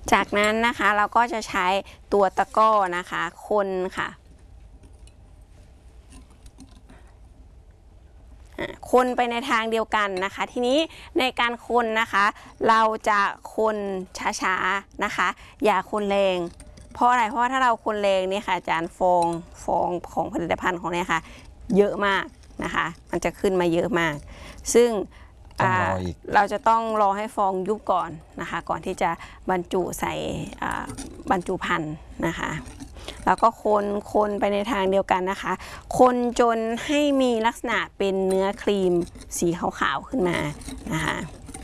จากนั้นนะคะเราก็จะใช้ตัวตะกร้อนะคะคนค่ะคนไปในทางเดียวกันนะคะทีนี้ในการคนนะคะเราจะคนช้าๆนะคะอย่าคนแรงเพราะอะไรเพราะว่าถ้าเราคนแรงเนี่ยค่ะอาจารย์ฟองของผลิตภัณฑ์ของเนี่ยค่ะเยอะมากนะคะมันจะขึ้นมาเยอะมากซึ่งเราจะต้องรอให้ฟองยุบก่อนนะคะก่อนที่จะบรรจุใส่บรรจุภัณฑ์นะคะแล้วก็คนไปในทางเดียวกันนะคะคนจนให้มีลักษณะเป็นเนื้อครีมสีขาวๆขึ้นมานะคะ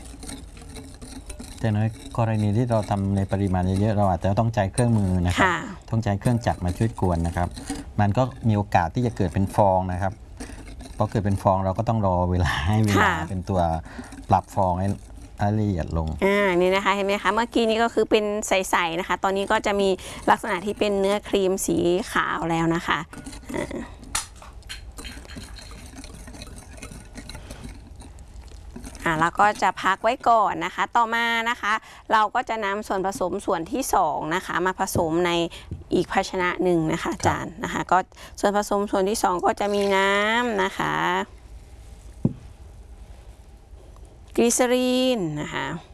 แต่ในกรณีที่เราทำในปริมาณเยอะๆเราอาจจะต้องใช้เครื่องมือนะครับต้องใช้เครื่องจักรมาช่วยกวนนะครับมันก็มีโอกาสที่จะเกิดเป็นฟองนะครับพอเกิดเป็นฟองเราก็ต้องรอเวลาให้เวลาเป็นตัวปรับฟองให้ละเอียดลงนี่นะคะเห็นไหมคะเมื่อกี้นี้ก็คือเป็นใสๆนะคะตอนนี้ก็จะมีลักษณะที่เป็นเนื้อครีมสีขาวแล้วนะคะแล้วก็จะพักไว้ก่อนนะคะต่อมานะคะเราก็จะนำส่วนผสมส่วนที่2นะคะมาผสมในอีกภาชนะหนึ่งนะคะอาจารย์นะคะก็ส่วนผสมส่วนที่2ก็จะมีน้ำนะคะกลีเซอรีนนะคะ